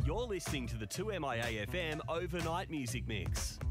You're listening to the 2MIA FM Overnight Music Mix.